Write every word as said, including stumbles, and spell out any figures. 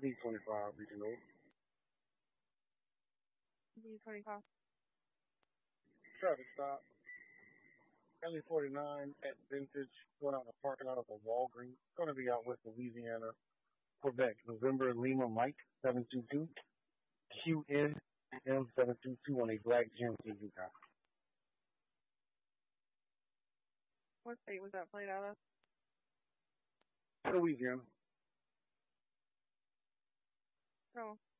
B twenty-five regional. B twenty-five. Traffic stop. L E forty-nine at Vintage, going out the parking lot of a Walgreens. Going to be out West Louisiana, Quebec. November Lima Mike seven two two Q N M seven two two on a black G M C car. What state was that played out of? Louisiana. Oh.